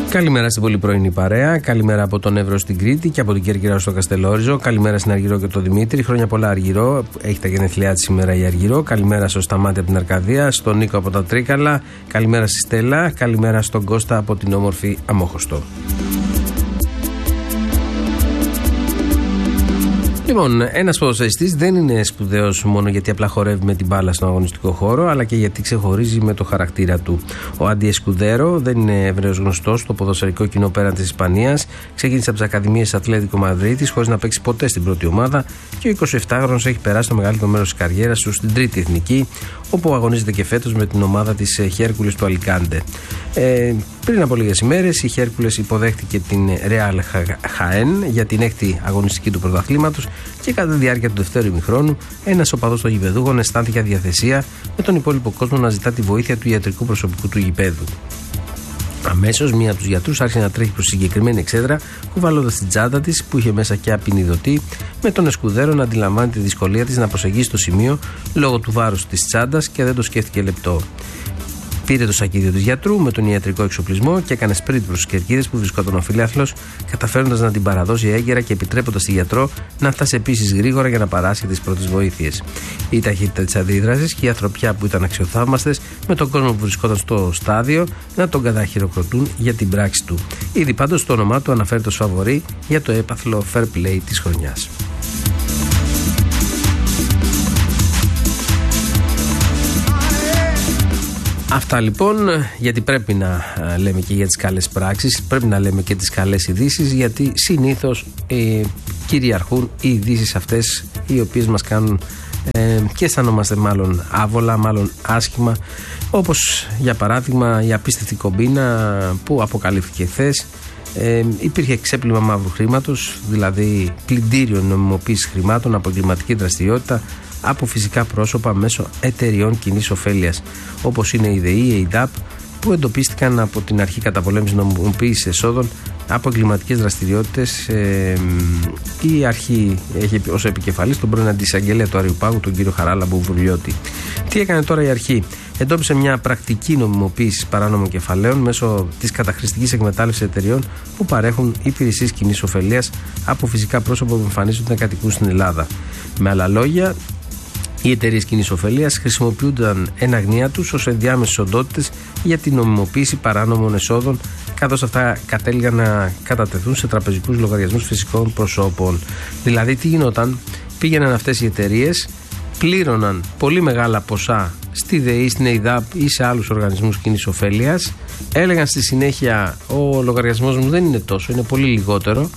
Καλημέρα στην πολύ πρωινή παρέα. Καλημέρα από τον Εύρο στην Κρήτη και από την Κέρκυρα στο Καστελόριζο. Καλημέρα στην Αργυρό και τον Δημήτρη. Χρόνια πολλά, Αργυρό. Έχει τα γενέθλιά τη σήμερα η Αργυρό. Καλημέρα στο Σταμάτη από την Αρκαδία. Στον Νίκο από τα Τρίκαλα. Καλημέρα στη Στέλλα. Καλημέρα στον Κώστα από την όμορφη Αμόχωστο. Λοιπόν, ένας ποδοσφαιριστής δεν είναι σπουδαίος μόνο γιατί απλά χορεύει με την μπάλα στον αγωνιστικό χώρο, αλλά και γιατί ξεχωρίζει με το χαρακτήρα του. Ο Άντι Εσκουδέρο δεν είναι ευρέως γνωστός στο ποδοσφαιρικό κοινό πέραν της Ισπανίας. Ξεκίνησε από τις Ακαδημίες Ατλέτικο Μαδρίτης χωρίς να παίξει ποτέ στην πρώτη ομάδα και ο 27χρονος έχει περάσει το μεγαλύτερο μέρος της καριέρας του στην τρίτη εθνική, όπου αγωνίζεται και φέτος με την ομάδα της Χέρκουλες του Αλικάντε. Πριν από λίγες ημέρες η Χέρκουλες υποδέχτηκε την Ρεάλ Χαέν για την έκτη αγωνιστική του πρωταθλήματος και κατά τη διάρκεια του δευτέρου ημιχρόνου ένας οπαδός των γηπεδούχων αισθάνθηκε αδιαθεσία με τον υπόλοιπο κόσμο να ζητά τη βοήθεια του ιατρικού προσωπικού του γηπέδου. Αμέσως μία από τους γιατρούς άρχισε να τρέχει προς τη συγκεκριμένη εξέδρα, κουβαλώντας την τσάντα της που είχε μέσα και απεινιδωτή, με τον Εσκουδέρο να αντιλαμβάνει τη δυσκολία της να προσεγγίσει το σημείο λόγω του βάρους της τσάντας και δεν το σκέφτηκε λεπτό. Πήρε το σακίδιο του γιατρού με τον ιατρικό εξοπλισμό και έκανε σπριτ προς τους κερκίδες που βρισκόταν ο φιλάθλος, καταφέροντας να την παραδώσει έγκαιρα και επιτρέποντας στη γιατρό να φτάσει επίσης γρήγορα για να παράσχει τις πρώτες βοήθειες. Η ταχύτητα της αντίδρασης και η ανθρωπιά που ήταν αξιοθαύμαστες με τον κόσμο που βρισκόταν στο στάδιο να τον καταχειροκροτούν για την πράξη του. Ήδη πάντως το όνομά του αναφέρεται ως φαβορί για το έπαθλο fair play της χρονιάς. Αυτά λοιπόν, γιατί πρέπει να λέμε και για τις καλές πράξεις, πρέπει να λέμε και τις καλές ειδήσεις, γιατί συνήθως κυριαρχούν οι ειδήσεις αυτές οι οποίες μας κάνουν και αισθανόμαστε μάλλον άβολα, μάλλον άσχημα, όπως για παράδειγμα η απίστευτη κομπίνα που αποκαλύφθηκε χθες. Υπήρχε ξέπλυμα μαύρου χρήματος, δηλαδή πλυντήριο νομιμοποίησης χρημάτων από εγκληματική δραστηριότητα από φυσικά πρόσωπα μέσω εταιριών κοινής ωφέλειας, όπως είναι η ΔΕΗ, η ΕΙΔΑΠ, που εντοπίστηκαν από την αρχή καταπολέμησης νομιμοποίησης εσόδων από εγκληματικές δραστηριότητες. Η αρχή έχει ως επικεφαλής τον πρώην αντισαγγελέα του Αριουπάγου, τον κύριο Χαράλα Μπουβουλιώτη. Τι έκανε τώρα η αρχή? Εντόπισε μια πρακτική νομιμοποίησης παράνομων κεφαλαίων μέσω της καταχρηστικής εκμετάλλευσης εταιριών που παρέχουν υπηρεσίες κοινής ωφελίας από φυσικά πρόσωπα που εμφανίζονται να κατοικούν στην Ελλάδα. Με άλλα λόγια, οι εταιρείες κοινής ωφελίας χρησιμοποιούνταν εν αγνία τους ως ενδιάμεσες οντότητες για την νομιμοποίηση παράνομων εσόδων, καθώς αυτά κατέληγαν να κατατεθούν σε τραπεζικούς λογαριασμούς φυσικών προσώπων. Δηλαδή, τι γινόταν? Πήγαιναν αυτές οι εταιρείες, πλήρωναν πολύ μεγάλα ποσά στη ΔΕΗ, στην ΕΙΔΑΠ ή σε άλλους οργανισμούς κοινής ωφέλειας, έλεγαν στη συνέχεια ο λογαριασμός μου δεν είναι τόσο, είναι πολύ λιγότερο,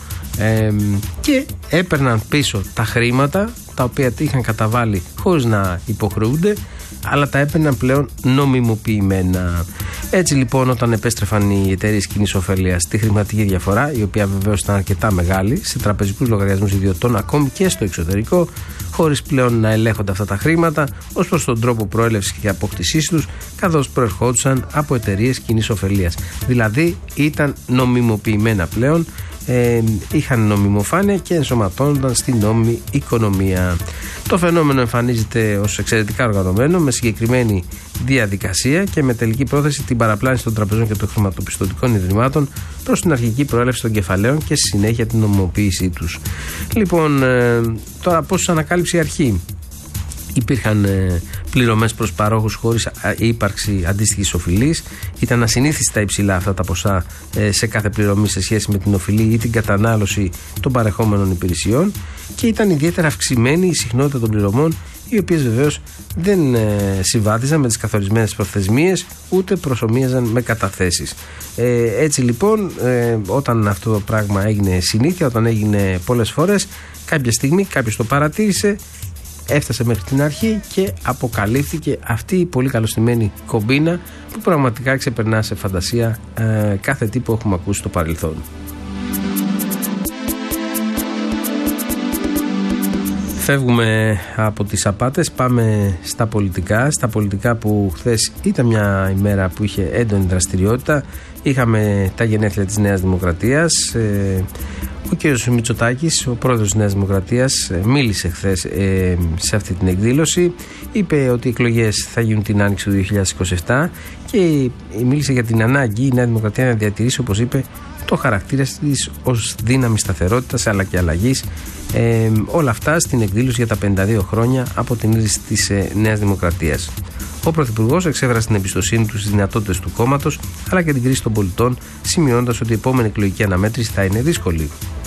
και έπαιρναν πίσω τα χρήματα τα οποία είχαν καταβάλει χωρίς να υποχρεούνται, αλλά τα έπαιρναν πλέον νομιμοποιημένα. Έτσι λοιπόν, όταν επέστρεφαν οι εταιρείες κοινής ωφέλειας τη χρηματική διαφορά, η οποία βεβαίως ήταν αρκετά μεγάλη, σε τραπεζικούς λογαριασμούς ιδιωτών ακόμη και στο εξωτερικό, χωρίς πλέον να ελέγχονται αυτά τα χρήματα ως προς τον τρόπο προέλευσης και απόκτησής τους, καθώς προερχόντουσαν από εταιρείες κοινής ωφελίας. Δηλαδή ήταν νομιμοποιημένα πλέον, είχαν νομιμοφάνεια και ενσωματώνονταν στην νόμιμη οικονομία. Το φαινόμενο εμφανίζεται ως εξαιρετικά οργανωμένο, με συγκεκριμένη διαδικασία και με τελική πρόθεση την παραπλάνηση των τραπεζών και των χρηματοπιστωτικών ιδρυμάτων προς την αρχική προέλευση των κεφαλαίων και στη συνέχεια την νομιμοποίησή τους. Λοιπόν, τώρα πώς ανακάλυψε η αρχή? Υπήρχαν πληρωμές προς παρόχους χωρίς ύπαρξη αντίστοιχης οφειλής. Ήταν ασυνήθιστα υψηλά αυτά τα ποσά σε κάθε πληρωμή σε σχέση με την οφειλή ή την κατανάλωση των παρεχόμενων υπηρεσιών, και ήταν ιδιαίτερα αυξημένη η συχνότητα των πληρωμών, οι οποίες βεβαίως δεν συμβάδιζαν με τις καθορισμένες προθεσμίες ούτε προσομοίαζαν με καταθέσεις. Έτσι λοιπόν, όταν αυτό το πράγμα έγινε συνήθεια, όταν έγινε πολλές φορές, κάποια στιγμή κάποιος το παρατήρησε, έφτασε μέχρι την αρχή και αποκαλύφθηκε αυτή η πολύ καλωστημένη κομπίνα που πραγματικά ξεπερνά σε φαντασία κάθε τι που έχουμε ακούσει στο παρελθόν. Φεύγουμε από τις απάτες, πάμε στα πολιτικά. Στα πολιτικά που χθες ήταν μια ημέρα που είχε έντονη δραστηριότητα. Είχαμε τα γενέθλια της Νέας Δημοκρατίας. Ο κ. Μητσοτάκης, ο πρόεδρος της Νέας Δημοκρατίας, μίλησε χθες σε αυτή την εκδήλωση. Είπε ότι οι εκλογές θα γίνουν την άνοιξη του 2027 και μίλησε για την ανάγκη η Νέα Δημοκρατία να διατηρήσει, όπως είπε, το χαρακτήρα της ως δύναμη σταθερότητας αλλά και αλλαγής. Όλα αυτά στην εκδήλωση για τα 52 χρόνια από την ίδρυση της Νέας Δημοκρατίας. Ο Πρωθυπουργός εξέφρασε την εμπιστοσύνη του στις δυνατότητες του κόμματος αλλά και την κρίση των πολιτών, σημειώνοντας ότι η επόμενη εκλογική αναμέτρηση θα είναι δύσκολη.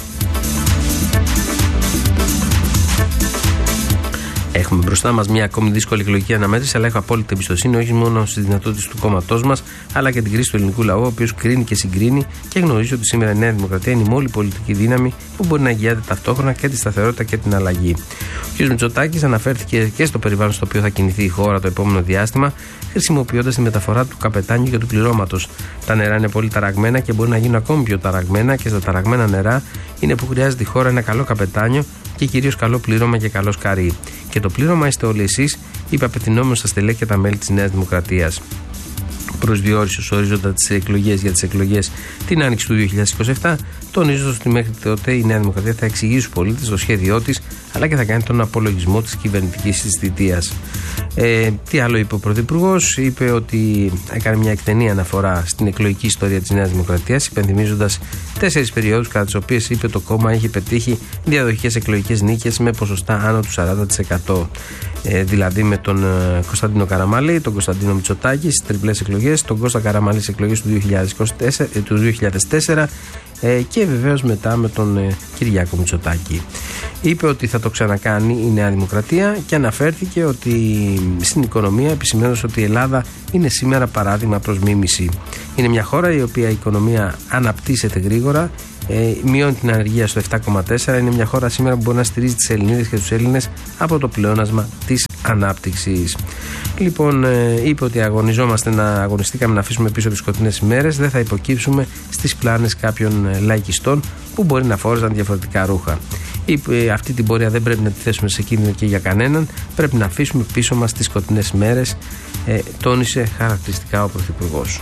Έχουμε μπροστά μας μια ακόμη δύσκολη εκλογική αναμέτρηση, αλλά έχω απόλυτη εμπιστοσύνη όχι μόνο στις δυνατότητες του κόμματός μας, αλλά και την κρίση του ελληνικού λαού, ο οποίος κρίνει και συγκρίνει και γνωρίζει ότι σήμερα η Νέα Δημοκρατία είναι η μόνη πολιτική δύναμη που μπορεί να εγγυάται ταυτόχρονα και τη σταθερότητα και την αλλαγή. Ο κ. Μητσοτάκης αναφέρθηκε και στο περιβάλλον στο οποίο θα κινηθεί η χώρα το επόμενο διάστημα, χρησιμοποιώντας τη μεταφορά του καπετάνιου και του πληρώματος. Τα νερά είναι πολύ ταραγμένα και μπορεί να γίνουν ακόμη πιο ταραγμένα, και στα ταραγμένα νερά είναι που χρειάζεται η χώρα ένα καλό καπετάνιο και κυρίως καλό πλήρωμα και καλό σκαρί. Και το πλήρωμα είστε όλοι εσείς, είπε απευθυνόμενος στα στελέχη και τα μέλη της Νέας Δημοκρατίας. Προσδιορίσε ως ορίζοντα τις εκλογές για τις εκλογές την άνοιξη του 2027, τονίζοντας ότι μέχρι τότε η Νέα Δημοκρατία θα εξηγήσει στους πολίτες το σχέδιό της, αλλά και θα κάνει τον απολογισμό της κυβερνητικής της θητείας. Τι άλλο είπε ο Πρωθυπουργός? Είπε ότι έκανε μια εκτενή αναφορά στην εκλογική ιστορία της Νέας Δημοκρατίας, υπενθυμίζοντας 4 περιόδους κατά τις οποίες, είπε, το κόμμα είχε πετύχει διαδοχικές εκλογικές νίκες με ποσοστά άνω του 40%. Δηλαδή με τον Κωνσταντίνο Καραμανλή, τον Κωνσταντίνο Μητσοτάκη στις τριπλές εκλογές, τον Κώστα Καραμανλή στις εκλογές του 2004 και βεβαίως μετά με τον Κυριάκο Μητσοτάκη. Είπε ότι θα το ξανακάνει η Νέα Δημοκρατία και αναφέρθηκε ότι στην οικονομία, επισημαίνοντας ότι η Ελλάδα είναι σήμερα παράδειγμα προς μίμηση. Είναι μια χώρα η οποία η οικονομία αναπτύσσεται γρήγορα, μειώνει την ανεργία στο 7,4. Είναι μια χώρα σήμερα που μπορεί να στηρίζει τις Ελληνίδες και τους Έλληνες από το πλεόνασμα της ανάπτυξης. Λοιπόν, είπε ότι αγωνιστήκαμε να αφήσουμε πίσω τις σκοτεινές ημέρες, δεν θα υποκύψουμε στις πλάνες κάποιων λαϊκιστών που μπορεί να φόρεζαν διαφορετικά ρούχα. Είπε, αυτή την πορεία δεν πρέπει να τη θέσουμε σε κίνδυνο και για κανέναν, πρέπει να αφήσουμε πίσω μας τις σκοτεινές ημέρες, τόνισε χαρακτηριστικά ο Πρωθυπουργός.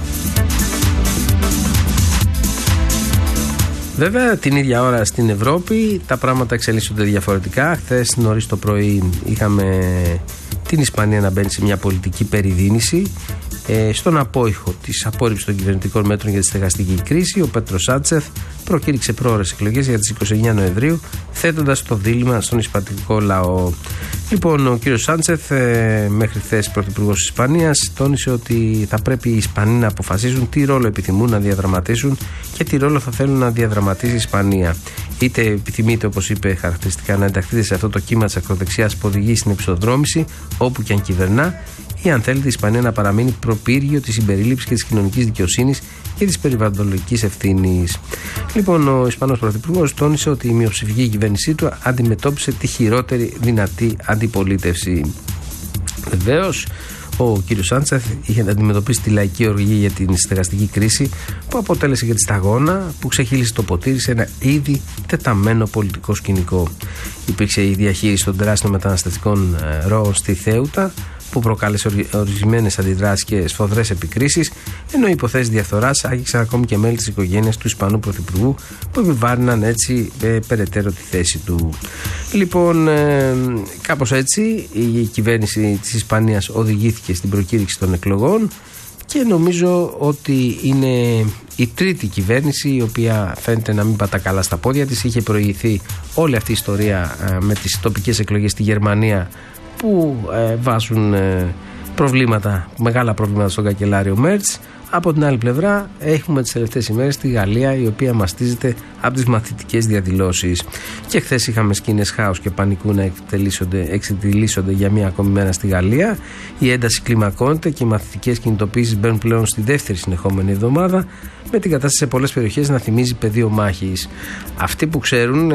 Βέβαια, την ίδια ώρα στην Ευρώπη τα πράγματα εξελίσσονται διαφορετικά. Χθες νωρίς το πρωί είχαμε την Ισπανία να μπαίνει σε μια πολιτική περιδίνηση. Στον απόϊχο της απόρριψης των κυβερνητικών μέτρων για τη στεγαστική κρίση, ο Πέτρο Σάντσεθ προκήρυξε πρόωρες εκλογές για τις 29 Νοεμβρίου, θέτοντας το δίλημμα στον ισπανικό λαό. Λοιπόν, ο κύριος Σάντσεθ, μέχρι χθες πρωθυπουργός της Ισπανίας, τόνισε ότι θα πρέπει οι Ισπανοί να αποφασίσουν τι ρόλο επιθυμούν να διαδραματίσουν και τι ρόλο θα θέλουν να διαδραματίσει η Ισπανία. Είτε επιθυμείτε, όπως είπε χαρακτηριστικά, να ενταχθείτε σε αυτό το κύμα της ακροδεξιάς που οδηγεί στην επεισοδρόμηση, όπου και αν κυβερνά, ή αν θέλετε η Ισπανία να παραμείνει προπύργιο της συμπερίληψης και της κοινωνικής δικαιοσύνης και της περιβαλλοντολογικής ευθύνης. Λοιπόν, ο Ισπανός Πρωθυπουργός τόνισε ότι η μειοψηφική κυβέρνησή του αντιμετώπισε τη χειρότερη δυνατή αντιπολίτευση. Βεβαίως, ο κ. Σάντσεθ είχε αντιμετωπίσει τη λαϊκή οργή για την στεγαστική κρίση που αποτέλεσε και τη σταγόνα που ξεχύλισε το ποτήρι σε ένα ήδη τεταμένο πολιτικό σκηνικό. Υπήρξε η διαχείριση των τεράστιων μεταναστευτικών ροών στη Θέουτα, που προκάλεσε ορισμένες αντιδράσεις και σφοδρές επικρίσεις, ενώ οι υποθέσεις διαφθοράς άγγιξαν ακόμη και μέλη της οικογένειας του Ισπανού Πρωθυπουργού, που επιβάρυναν έτσι περαιτέρω τη θέση του. Λοιπόν, κάπως έτσι η κυβέρνηση της Ισπανίας οδηγήθηκε στην προκήρυξη των εκλογών και νομίζω ότι είναι η τρίτη κυβέρνηση η οποία φαίνεται να μην πατά καλά στα πόδια της. Είχε προηγηθεί όλη αυτή η ιστορία με τις τοπικές εκλογές στη Γερμανία, που βάζουν μεγάλα προβλήματα στον καγκελάριο Μέρτς. Από την άλλη πλευρά έχουμε τις τελευταίες ημέρες τη Γαλλία, η οποία μαστίζεται από τις μαθητικές διαδηλώσεις. Και χθες είχαμε σκηνές χάους και πανικού να εξετυλίσσονται για μία ακόμη μέρα στη Γαλλία. Η ένταση κλιμακώνεται και οι μαθητικές κινητοποίησεις μπαίνουν πλέον στη δεύτερη συνεχόμενη εβδομάδα, με την κατάσταση σε πολλές περιοχές να θυμίζει πεδίο μάχης. Αυτοί που ξέρουν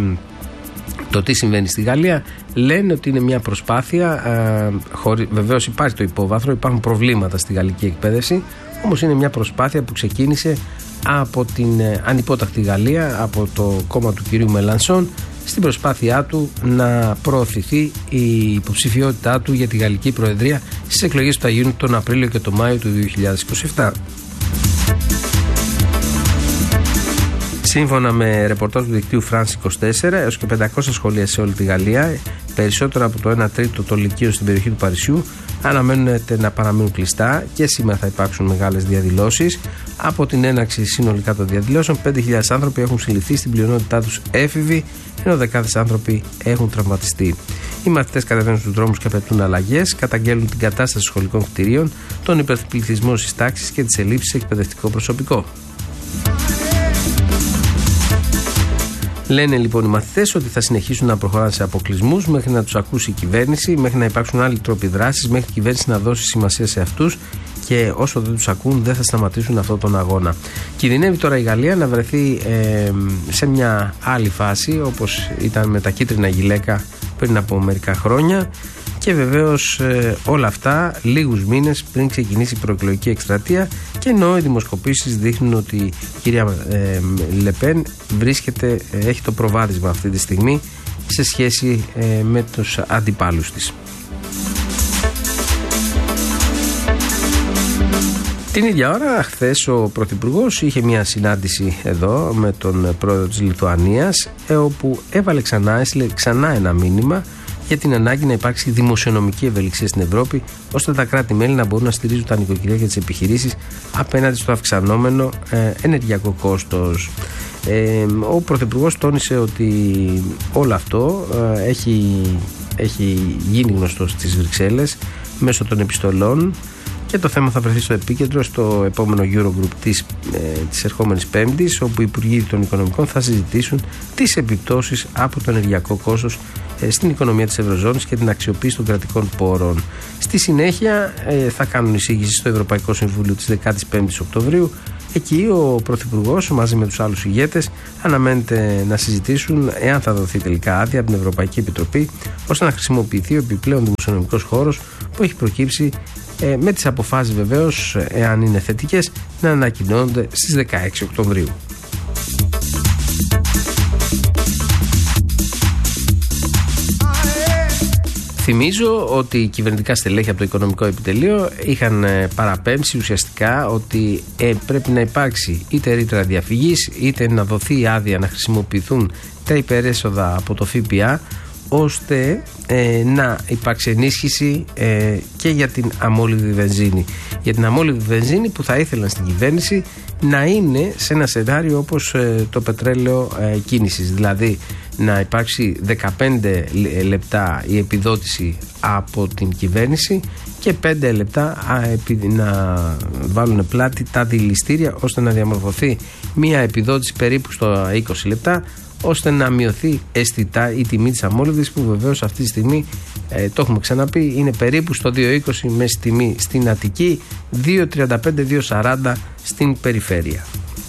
το τι συμβαίνει στη Γαλλία λένε ότι είναι μια προσπάθεια, βεβαίως υπάρχει το υπόβαθρο, υπάρχουν προβλήματα στη γαλλική εκπαίδευση, όμως είναι μια προσπάθεια που ξεκίνησε από την ανυπότακτη Γαλλία, από το κόμμα του κυρίου Μελανσόν, στην προσπάθειά του να προωθηθεί η υποψηφιότητά του για τη Γαλλική Προεδρία στις εκλογές που θα γίνουν τον Απρίλιο και τον Μάιο του 2027. Σύμφωνα με ρεπορτάζ του δικτύου France 24, έως και 500 σχολεία σε όλη τη Γαλλία, περισσότερα από το 1 τρίτο των λυκείων στην περιοχή του Παρισιού, αναμένεται να παραμείνουν κλειστά και σήμερα θα υπάρξουν μεγάλες διαδηλώσεις. Από την έναρξη συνολικά των διαδηλώσεων, 5.000 άνθρωποι έχουν συλληφθεί, στην πλειονότητά τους έφηβοι, ενώ δεκάδες άνθρωποι έχουν τραυματιστεί. Οι μαθητές κατεβαίνουν στους δρόμους και απαιτούν αλλαγές, καταγγέλνουν την κατάσταση σχολικών κτηρίων, τον υπερπληθυσμό στις τάξεις και τις ελλείψεις σε εκπαιδευτικό προσωπικό. Λένε λοιπόν οι μαθητές ότι θα συνεχίσουν να προχωράνε σε αποκλεισμούς μέχρι να τους ακούσει η κυβέρνηση, μέχρι να υπάρξουν άλλοι τρόποι δράσης, μέχρι η κυβέρνηση να δώσει σημασία σε αυτούς και όσο δεν τους ακούν δεν θα σταματήσουν αυτόν τον αγώνα. Κινδυνεύει τώρα η Γαλλία να βρεθεί σε μια άλλη φάση όπως ήταν με τα κίτρινα γυλαίκα πριν από μερικά χρόνια. Και βεβαίως όλα αυτά λίγους μήνες πριν ξεκινήσει η προεκλογική εκστρατεία, και ενώ οι δημοσκοπήσεις δείχνουν ότι η κυρία Λεπέν έχει το προβάδισμα αυτή τη στιγμή σε σχέση με τους αντιπάλους της. Την ίδια ώρα, χθες ο Πρωθυπουργός είχε μια συνάντηση εδώ με τον πρόεδρο της Λιθουανίας, όπου έστειλε ξανά ένα μήνυμα για την ανάγκη να υπάρξει δημοσιονομική ευελιξία στην Ευρώπη, ώστε τα κράτη-μέλη να μπορούν να στηρίζουν τα νοικοκυριά και τις επιχειρήσεις απέναντι στο αυξανόμενο ενεργειακό κόστος. Ο Πρωθυπουργός τόνισε ότι όλο αυτό έχει γίνει γνωστό στις Βρυξέλλες μέσω των επιστολών, και το θέμα θα βρεθεί στο επίκεντρο στο επόμενο Eurogroup της ερχόμενης Πέμπτης, όπου οι Υπουργοί των Οικονομικών θα συζητήσουν τις επιπτώσεις από το ενεργειακό κόστος στην οικονομία της Ευρωζώνης και την αξιοποίηση των κρατικών πόρων. Στη συνέχεια θα κάνουν εισήγηση στο Ευρωπαϊκό Συμβούλιο της 15ης Οκτωβρίου. Εκεί ο Πρωθυπουργός μαζί με τους άλλους ηγέτες αναμένεται να συζητήσουν εάν θα δοθεί τελικά άδεια από την Ευρωπαϊκή Επιτροπή, ώστε να χρησιμοποιηθεί ο επιπλέον δημοσιονομικός χώρος που έχει προκύψει, με τις αποφάσεις βεβαίως, εάν είναι θετικές, να ανακοινώνονται στις 16 Οκτωβρίου. Θυμίζω ότι οι κυβερνητικά στελέχη από το Οικονομικό Επιτελείο είχαν παραπέμψει ουσιαστικά ότι πρέπει να υπάρξει είτε ρήτρα διαφυγής, είτε να δοθεί άδεια να χρησιμοποιηθούν τα υπερέσοδα από το ΦΠΑ, ώστε να υπάρξει ενίσχυση και για την αμόλυβδη βενζίνη. Για την αμόλυβδη βενζίνη που θα ήθελαν στην κυβέρνηση να είναι σε ένα σενάριο όπως το πετρέλαιο κίνησης, δηλαδή να υπάρξει 15 λεπτά η επιδότηση από την κυβέρνηση και 5 λεπτά να βάλουν πλάτη τα δηληστήρια, ώστε να διαμορφωθεί μια επιδότηση περίπου στο 20 λεπτά, ώστε να μειωθεί αισθητά η τιμή της αμόλυβδης, που βεβαίως αυτή τη στιγμή, το έχουμε ξαναπεί, είναι περίπου στο 2,20 μέση τιμή στην Αττική, 2,35-2,40 στην περιφέρεια.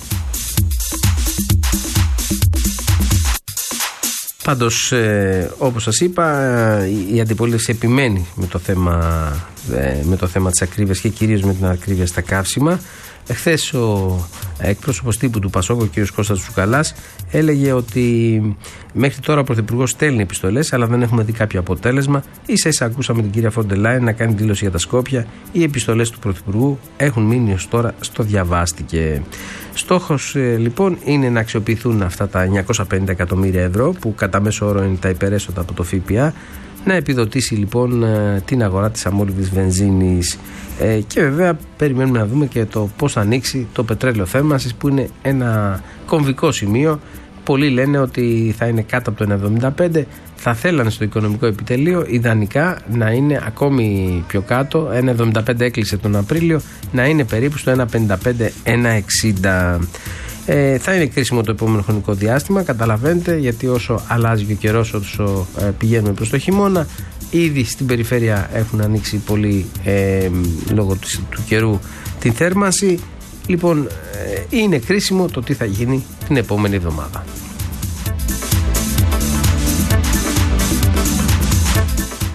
Πάντως, όπως σας είπα, η αντιπολίτευση επιμένει με το θέμα της ακρίβειας και κυρίως με την ακρίβεια στα καύσιμα. Χθες ο εκπρόσωπος τύπου του ΠΑΣΟΚ, ο κ. Κώστας Τσουκαλάς, έλεγε ότι μέχρι τώρα ο Πρωθυπουργός στέλνει επιστολές, αλλά δεν έχουμε δει κάποιο αποτέλεσμα. Ίσα-ίσα ακούσαμε την κυρία Φόντερ Λάιεν να κάνει δήλωση για τα Σκόπια. Οι επιστολές του Πρωθυπουργού έχουν μείνει ως τώρα στο διαβάστηκε. Στόχος λοιπόν είναι να αξιοποιηθούν αυτά τα 950 εκατομμύρια ευρώ, που κατά μέσο όρο είναι τα υπερέσοδα από το ΦΠΑ, να επιδοτήσει λοιπόν την αγορά της αμόλυβδης βενζίνης. Και βέβαια περιμένουμε να δούμε και το πώς θα ανοίξει το πετρέλαιο θέρμανσης, που είναι ένα κομβικό σημείο. Πολλοί λένε ότι θα είναι κάτω από το 1,75. Θα θέλανε στο Οικονομικό Επιτελείο ιδανικά να είναι ακόμη πιο κάτω. 1,75 έκλεισε τον Απρίλιο, να είναι περίπου στο 1,55-1,60. Θα είναι κρίσιμο το επόμενο χρονικό διάστημα, καταλαβαίνετε, γιατί όσο αλλάζει και ο καιρός, όσο πηγαίνουμε προς το χειμώνα, ήδη στην περιφέρεια έχουν ανοίξει πολύ λόγω του καιρού την θέρμανση. Λοιπόν, είναι κρίσιμο το τι θα γίνει την επόμενη εβδομάδα.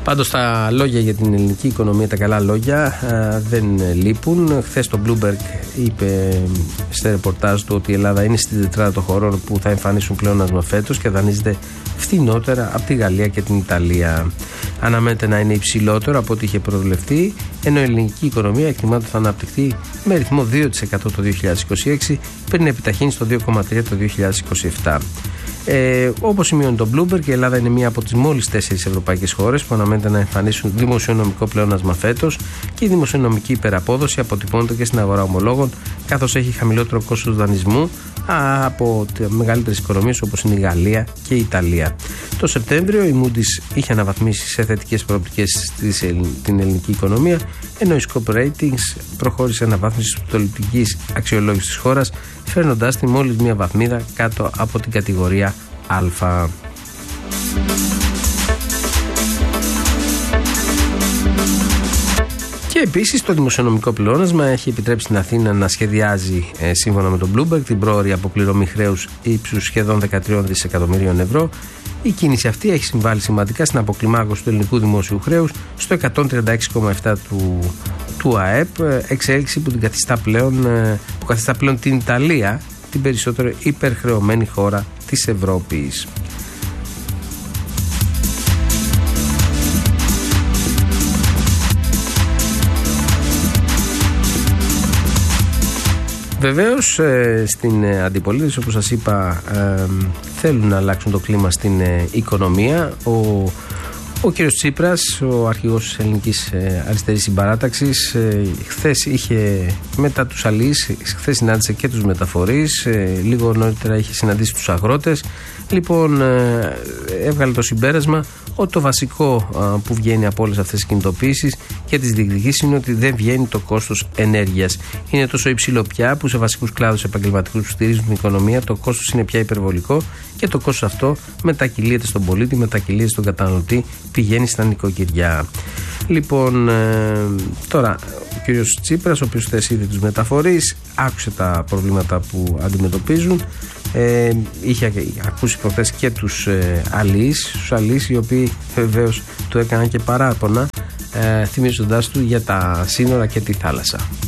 Πάντως τα λόγια για την ελληνική οικονομία, τα καλά λόγια δεν λείπουν. Χθες το Bloomberg είπε στο ρεπορτάζ του ότι η Ελλάδα είναι στην τετράδα των χωρών που θα εμφανίσουν πλεόνασμα φέτος και δανείζεται φθηνότερα από τη Γαλλία και την Ιταλία. Αναμένεται να είναι υψηλότερο από ό,τι είχε προβλεφθεί, ενώ η ελληνική οικονομία εκτιμάται θα αναπτυχθεί με ρυθμό 2% το 2026 πριν επιταχύνει στο 2,3% το 2027. Όπως σημειώνει το Bloomberg, η Ελλάδα είναι μία από τις μόλις 4 ευρωπαϊκές χώρες που αναμένεται να εμφανίσουν δημοσιονομικό πλεόνασμα φέτος και η δημοσιονομική υπεραπόδοση αποτυπώνεται και στην αγορά ομολόγων, καθώς έχει χαμηλότερο κόστος δανεισμού από μεγαλύτερες οικονομίες όπως είναι η Γαλλία και η Ιταλία. Το Σεπτέμβριο η Moody's είχε αναβαθμίσει σε θετικές προοπτικές την ελληνική οικονομία, ενώ η Scope Ratings προχώρησε αναβάθμιση της πολιτικής αξιολόγησης της χώρας, φέρνοντάς τη μόλις μία βαθμίδα κάτω από την κατηγορία Α. Και επίσης το δημοσιονομικό πλεόνασμα έχει επιτρέψει στην Αθήνα να σχεδιάζει, σύμφωνα με τον Bloomberg, την πρόωρη αποπληρωμή χρέους ύψους σχεδόν 13 δισεκατομμυρίων ευρώ. Η κίνηση αυτή έχει συμβάλει σημαντικά στην αποκλιμάκωση του ελληνικού δημόσιου χρέους στο 136,7% του ΑΕΠ, εξέλιξη που καθιστά πλέον την Ιταλία την περισσότερο υπερχρεωμένη χώρα της Ευρώπης. Βεβαίως στην αντιπολίτευση, όπως σας είπα, θέλουν να αλλάξουν το κλίμα στην οικονομία. Ο κύριος Τσίπρας, ο αρχηγός της Ελληνικής Αριστερής Συμπαράταξης, χθες είχε, μετά τους αλλοίς, χθες συνάντησε και τους μεταφορείς, λίγο νωρίτερα είχε συναντήσει τους αγρότες. Λοιπόν, έβγαλε το συμπέρασμα ότι το βασικό που βγαίνει από όλες αυτές τις κινητοποίησεις και τις διεκδικήσεις είναι ότι δεν βγαίνει το κόστος ενέργειας. Είναι τόσο υψηλό πια που σε βασικούς κλάδους επαγγελματικούς που στηρίζουν την οικονομία το κόστος είναι πια υπερβολικό και το κόστος αυτό μετακυλείται στον πολίτη, μετακυλείται στον καταναλωτή, πηγαίνει στα νοικοκυριά. Λοιπόν, τώρα ο κύριος Τσίπρας, ο οποίος θέσει τους μεταφορείς, άκουσε τα προβλήματα που αντιμετωπίζουν. Είχε ακούσει προχθές και τους αλλοίς, οι οποίοι βεβαίως του έκαναν και παράπονα, θυμίζοντάς του για τα σύνορα και τη θάλασσα.